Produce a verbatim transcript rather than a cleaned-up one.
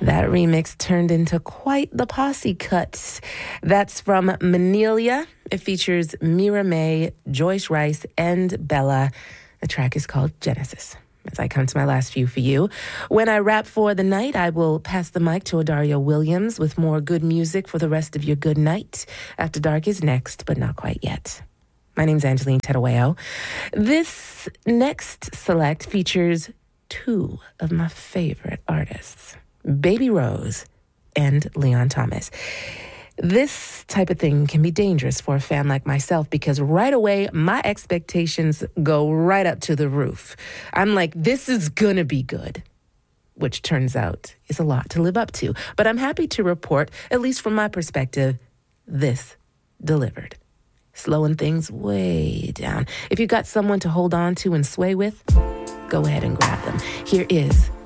That remix turned into quite the posse cut. That's from Manelia. It features Mira May, Joyce Rice, and Bella. The track is called Genesis. As I come to my last few for you, when I wrap for the night, I will pass the mic to Adaria Williams with more good music for the rest of your good night. After Dark is next, but not quite yet. My name's Angeline Tedaweo. This next select features two of my favorite artists, Baby Rose and Leon Thomas. This type of thing can be dangerous for a fan like myself because right away, my expectations go right up to the roof. I'm like, this is gonna be good, which turns out is a lot to live up to. But I'm happy to report, at least from my perspective, this delivered. Slowing things way down. If you got someone to hold on to and sway with, go ahead and grab them. Here is